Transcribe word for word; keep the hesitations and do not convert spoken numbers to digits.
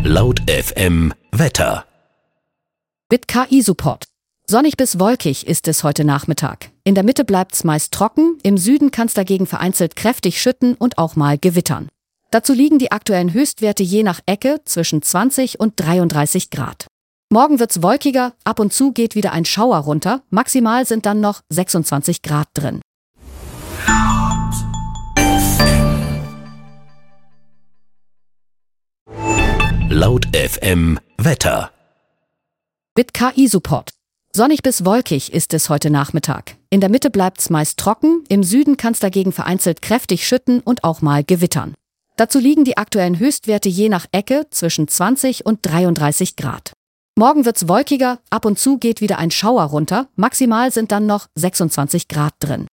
Laut F M Wetter. Mit K I-Support. Sonnig bis wolkig ist es heute Nachmittag. In der Mitte bleibt's meist trocken, im Süden kann's dagegen vereinzelt kräftig schütten und auch mal gewittern. Dazu liegen die aktuellen Höchstwerte je nach Ecke zwischen zwanzig und dreiunddreißig Grad. Morgen wird's wolkiger, ab und zu geht wieder ein Schauer runter, maximal sind dann noch sechsundzwanzig Grad drin. Laut F M Wetter. Mit K I-Support. Sonnig bis wolkig ist es heute Nachmittag. In der Mitte bleibt's meist trocken, im Süden kann's dagegen vereinzelt kräftig schütten und auch mal gewittern. Dazu liegen die aktuellen Höchstwerte je nach Ecke zwischen zwanzig und dreiunddreißig Grad. Morgen wird's wolkiger, ab und zu geht wieder ein Schauer runter, maximal sind dann noch sechsundzwanzig Grad drin.